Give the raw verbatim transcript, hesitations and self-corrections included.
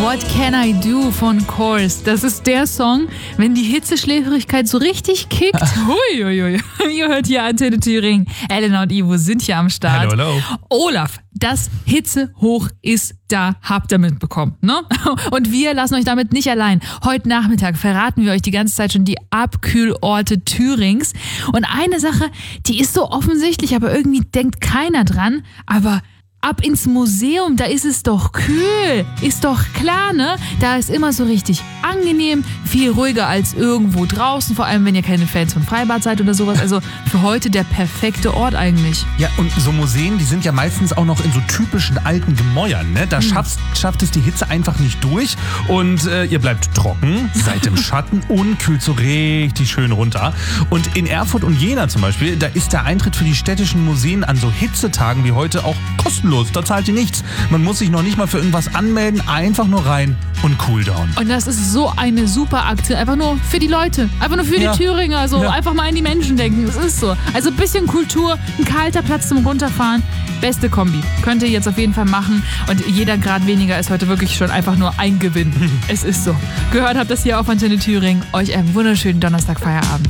What Can I Do von Course. Das ist der Song, wenn die Hitzeschläfrigkeit so richtig kickt. Hui, hui, hui. Ihr hört hier Antenne Thüringen. Elena und Ivo sind hier am Start. Hallo, hallo. Olaf, das Hitzehoch ist da, habt ihr mitbekommen, ne? Und wir lassen euch damit nicht allein. Heute Nachmittag verraten wir euch die ganze Zeit schon die Abkühlorte Thürings. Und eine Sache, die ist so offensichtlich, aber irgendwie denkt keiner dran, aber ab ins Museum, da ist es doch kühl. Ist doch klar, ne? Da ist immer so richtig angenehm, viel ruhiger als irgendwo draußen, vor allem wenn ihr keine Fans von Freibad seid oder sowas. Also für heute der perfekte Ort eigentlich. Ja, und so Museen, die sind ja meistens auch noch in so typischen alten Gemäuern, ne? Da Mhm. schafft, schafft es die Hitze einfach nicht durch und äh, ihr bleibt trocken, seid im Schatten und kühlt so richtig schön runter. Und in Erfurt und Jena zum Beispiel, da ist der Eintritt für die städtischen Museen an so Hitzetagen wie heute auch kostenlos. Da zahlt ihr nichts. Man muss sich noch nicht mal für irgendwas anmelden, einfach nur rein und Cooldown. Und das ist so eine super Aktion, einfach nur für die Leute, einfach nur für Ja. die Thüringer, so Ja. einfach mal an die Menschen denken, es ist so. Also ein bisschen Kultur, ein kalter Platz zum Runterfahren, beste Kombi. Könnt ihr jetzt auf jeden Fall machen und jeder Grad weniger ist heute wirklich schon einfach nur ein Gewinn. Es ist so. Gehört habt das hier auf Antenne Thüringen. Euch einen wunderschönen Donnerstag Feierabend.